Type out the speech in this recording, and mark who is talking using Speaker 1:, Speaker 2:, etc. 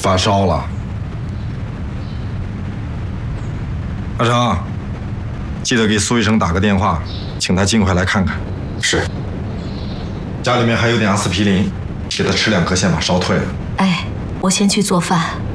Speaker 1: 发烧了。阿成，记得给苏医生打个电话，请他尽快来看看。
Speaker 2: 是。
Speaker 1: 家里面还有点阿司匹林，给他吃2颗，先把烧退了。
Speaker 3: 哎，我先去做饭。